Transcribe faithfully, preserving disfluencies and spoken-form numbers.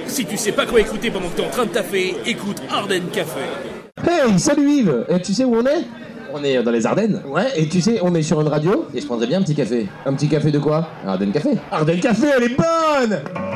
Si tu sais pas quoi écouter pendant que t'es en train de taffer, écoute Ardennes Café. Hey, salut Yves. Et tu sais où on est? On est dans les Ardennes. Ouais, et tu sais, on est sur une radio. Et je prendrais bien un petit café. Un petit café de quoi? Ardennes Café. Ardennes Café, elle est bonne.